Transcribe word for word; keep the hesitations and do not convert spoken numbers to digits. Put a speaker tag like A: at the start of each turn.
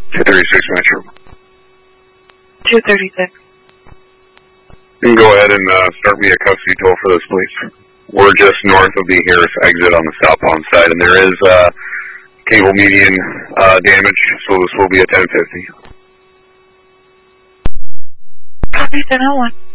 A: two thirty-six Metro.
B: two thirty-six.
A: You can go ahead and uh, start me a custody toll for this, please. We're just north of the Harris exit on the southbound side, and there is uh, cable median uh, damage, so this will be a ten fifty.
B: Copy, ten oh one.